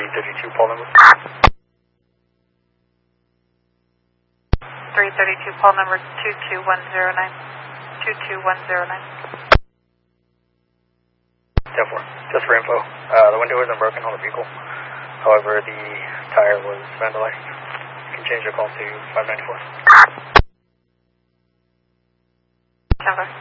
332, Paul number. 332, Paul number 22109. 22109. 10-4, just for info. The window isn't broken on the vehicle. However, the tire was vandalized. You can change your call to 594. 10-4.